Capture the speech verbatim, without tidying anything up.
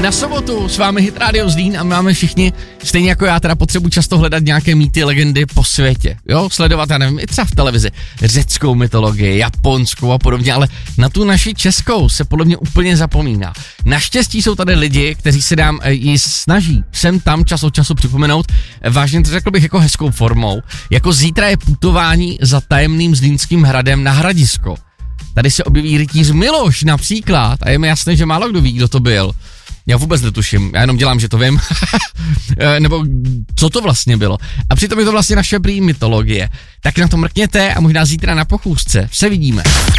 na sobotu s vámi Hit Radio Zlín a máme všichni, stejně jako já, teda potřebuji často hledat nějaké mýty, legendy po světě. Jo, sledovat, já nevím, i třeba v televizi, řeckou mytologii, japonskou a podobně, ale na tu naši českou se podle mě úplně zapomíná. Naštěstí jsou tady lidi, kteří se nám ji snaží sem tam čas od času připomenout, vážně to řekl bych jako hezkou formou, jako zítra je putování za tajemným zlínským hradem na Hradisko. Tady se objeví rytíř Miloš například a je mi jasné, že málo kdo ví, kdo to byl. Já vůbec netuším, já jenom dělám, že to vím. Nebo co to vlastně bylo. A přitom je to vlastně naše prý mytologie. Tak na to mrkněte a možná zítra na pochůzce se vidíme.